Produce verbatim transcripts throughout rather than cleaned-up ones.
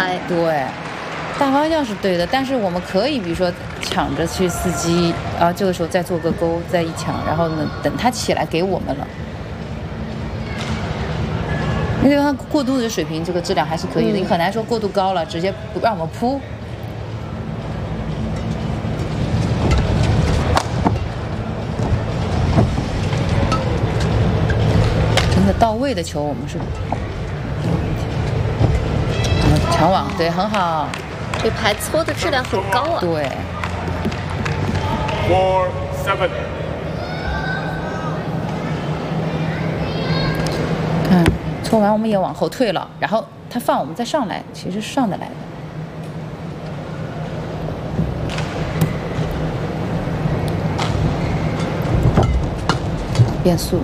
开。 对，大方向是对的，但是我们可以比如说抢着去伺机，然后这个时候再做个勾，再一抢，然后呢等他起来给我们了。因为它过渡的水平，这个质量还是可以的，嗯、你很难说过度高了，直接让我们扑。真的到位的球，我们是抢网，对，很好。 这牌搓的质量很高啊。 对。 Four seven。 看。搓完我们也往后退了，然后他放我们再上来，其实是上得来的。变速。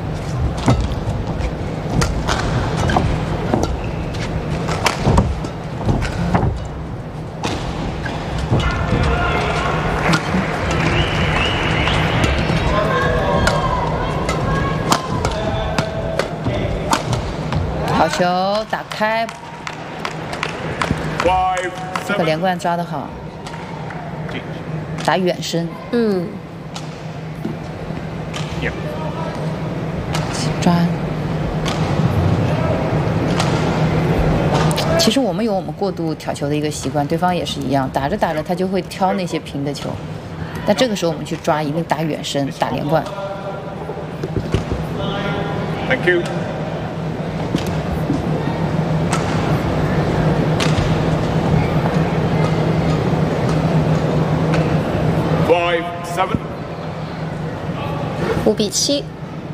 好球，打开，这个连贯抓得好，打远身， 嗯， 抓。其实我们有我们过度挑球的一个习惯，对方也是一样，打着打着他就会挑那些平的球，但这个时候我们去抓，一定打远身，打连贯。 Thank you。Seven， 五比七。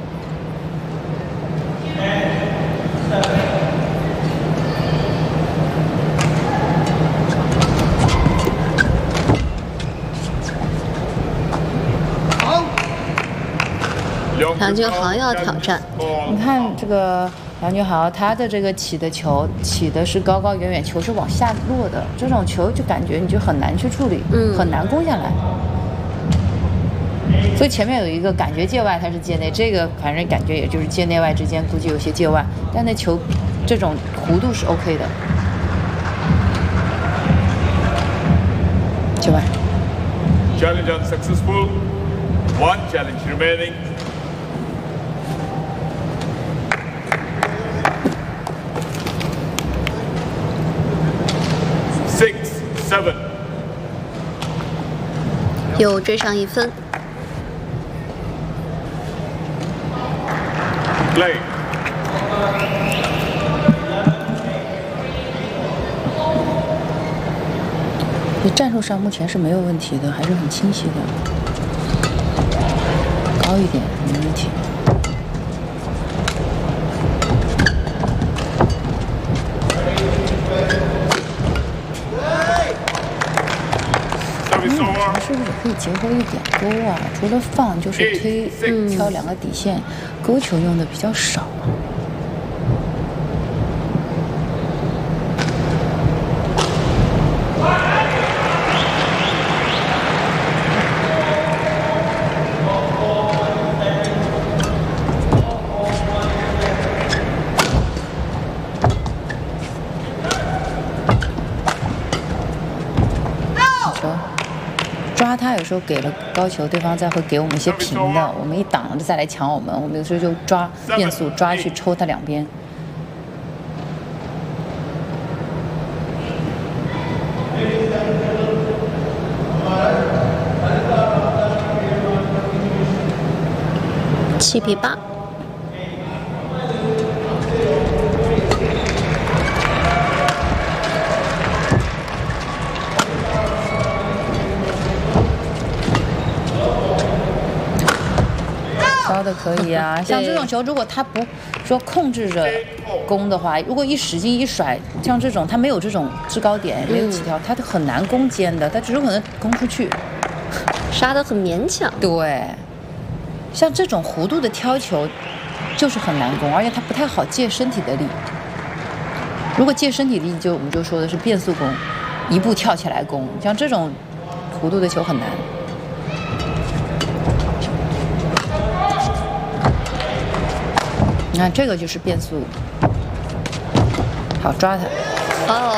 梁俊豪要挑战。 你看这个梁俊豪，他的这个起的球起的是高高远远，球是往下落的，这种球就感觉你就很难去处理， 嗯， 很难攻下来。所以前面有一个感觉界外，它是界内，这个反正感觉也就是界内外之间估计有些界外，但那球这种弧度是 OK 的。界外。 Challenge unsuccessful. One challenge remaining. Six, seven. 又追上一分。 Play。 你战术上目前是没有问题的，还是很清晰的。高一点没问题。嗯，是不是可以结合一点勾啊？除了放就是推，嗯，挑两个底线，勾球用的比较少。抓他有时候给了高球，对方再会给我们一些平的，我们一挡着再来抢我们，我们有时候就抓变速抓去抽他两边。 七比八。 高的可以啊，像这种球，如果他不说控制着攻的话，如果一使劲一甩，像这种他没有这种制高点，没有起跳，他很难攻尖的，他只有可能攻出去， 杀得很勉强。 对，像这种弧度的挑球，就是很难攻，而且他不太好借身体的力。如果借身体力，就我们就说的是变速攻，一步跳起来攻，像这种弧度的球很难。你看这个就是变速，好抓它。 哦。